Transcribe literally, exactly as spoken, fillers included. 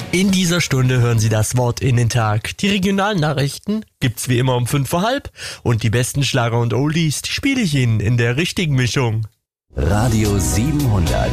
In dieser Stunde hören Sie das Wort in den Tag. Die regionalen Nachrichten gibt's wie immer um fünf vor halb und die besten Schlager und Oldies, die spiele ich Ihnen in der richtigen Mischung. Radio siebenhundert.